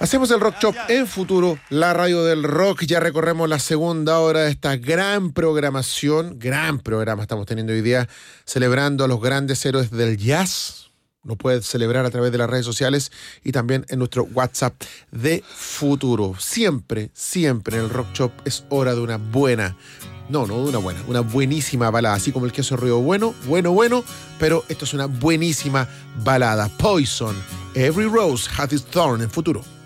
Hacemos el Rock Shop en Futuro, la radio del rock. Ya recorremos la segunda hora de esta gran programación. Gran programa estamos teniendo hoy día, celebrando a los grandes héroes del jazz. Lo puedes celebrar a través de las redes sociales y también en nuestro WhatsApp de Futuro. Siempre, siempre en el Rock Shop es hora de una buena... No de una buena, una buenísima balada. Así como el queso río bueno, pero esto es una buenísima balada. Poison, Every Rose Has Its Thorn en Futuro.